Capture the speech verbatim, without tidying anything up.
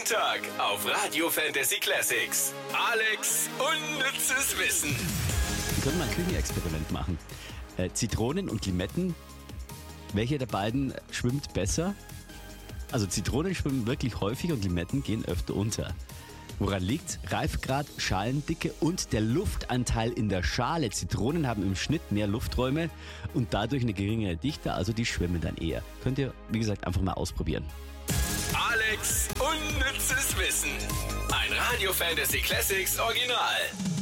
Tag auf Radio Fantasy Classics. Alex unnützes Wissen. Wir können mal ein Küchenexperiment machen. Äh, Zitronen und Limetten, welche der beiden schwimmt besser? Also Zitronen schwimmen wirklich häufig und Limetten gehen öfter unter. Woran liegt's? Reifgrad, Schalendicke und der Luftanteil in der Schale. Zitronen haben im Schnitt mehr Lufträume und dadurch eine geringere Dichte, also die schwimmen dann eher. Könnt ihr, wie gesagt, einfach mal ausprobieren. Alex unnützes Wissen. Ein Radio Fantasy Classics Original.